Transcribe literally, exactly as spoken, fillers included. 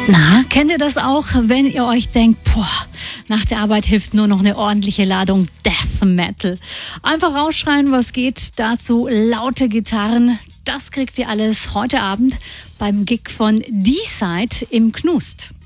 Na, kennt ihr das auch, wenn ihr euch denkt, boah, nach der Arbeit hilft nur noch eine ordentliche Ladung Death Metal. Einfach rausschreien, was geht, dazu laute Gitarren. Das kriegt ihr alles heute Abend beim Gig von D-Side im Knust.